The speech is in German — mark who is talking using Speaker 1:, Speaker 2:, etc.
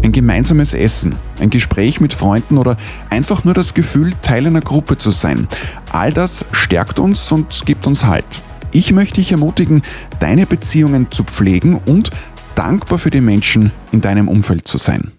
Speaker 1: Ein gemeinsames Essen, ein Gespräch mit Freunden oder einfach nur das Gefühl, Teil einer Gruppe zu sein. All das stärkt uns und gibt uns Halt. Ich möchte dich ermutigen, deine Beziehungen zu pflegen und dankbar für die Menschen in deinem Umfeld zu sein.